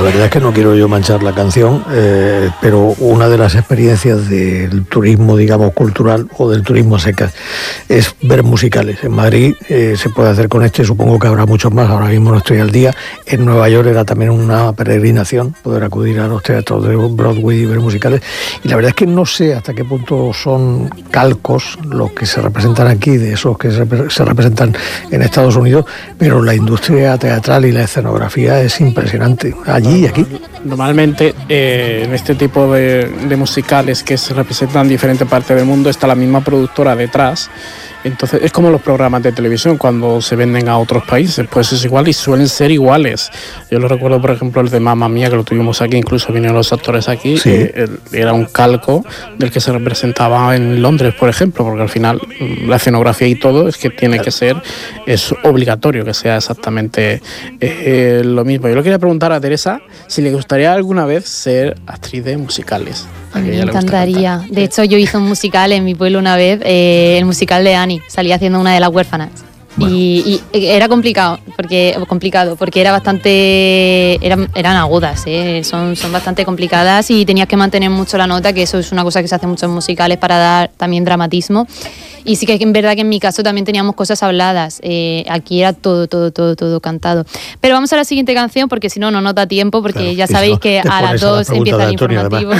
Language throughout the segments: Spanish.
La verdad es que no quiero yo manchar la canción, pero una de las experiencias del turismo, digamos, cultural o del turismo a secas es ver musicales. En Madrid se puede hacer con este, supongo que habrá muchos más, ahora mismo no estoy al día. En Nueva York era también una peregrinación poder acudir a los teatros de Broadway y ver musicales. Y la verdad es que no sé hasta qué punto son calcos los que se representan aquí de esos que se representan en Estados Unidos, pero la industria teatral y la escenografía es impresionante, allí y aquí. Normalmente en este tipo de musicales que se representan en diferentes partes del mundo está la misma productora detrás. Entonces es como los programas de televisión cuando se venden a otros países, pues es igual y suelen ser iguales. Yo lo recuerdo, por ejemplo, el de Mamma Mía, que lo tuvimos aquí, incluso vinieron los actores aquí, sí. Era un calco del que se representaba en Londres, por ejemplo, porque al final la escenografía y todo es que tiene que ser, es obligatorio que sea exactamente lo mismo. Yo le quería preguntar a Teresa si le gustaría alguna vez ser actriz de musicales. A mí me encantaría. De hecho, yo hice un musical en mi pueblo una vez, el musical de Annie. Salí haciendo una de las huérfanas. Bueno. Y era complicado porque era bastante eran agudas, son bastante complicadas y tenías que mantener mucho la nota, que eso es una cosa que se hace mucho en musicales para dar también dramatismo. Y sí que es verdad que en mi caso también teníamos cosas habladas, aquí era todo cantado. Pero vamos a la siguiente canción porque si no nos da tiempo, porque claro, ya sabéis que a las 2 empieza el informativo.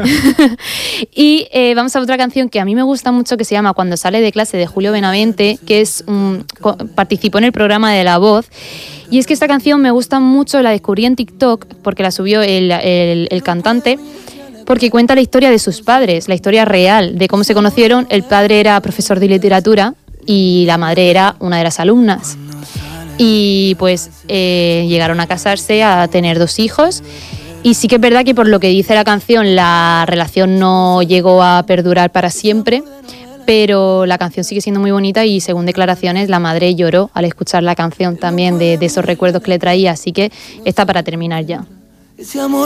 Y vamos a otra canción que a mí me gusta mucho, que se llama Cuando sale de clase, de Julio Benavente, que es participó en el programa de La Voz. Y es que esta canción me gusta mucho, la descubrí en TikTok porque la subió el cantante, porque cuenta la historia de sus padres, la historia real de cómo se conocieron. El padre era profesor de literatura y la madre era una de las alumnas. Y pues llegaron a casarse, a tener 2 hijos. Y sí que es verdad que por lo que dice la canción, la relación no llegó a perdurar para siempre, pero la canción sigue siendo muy bonita y según declaraciones la madre lloró al escuchar la canción también de esos recuerdos que le traía, así que está para terminar ya.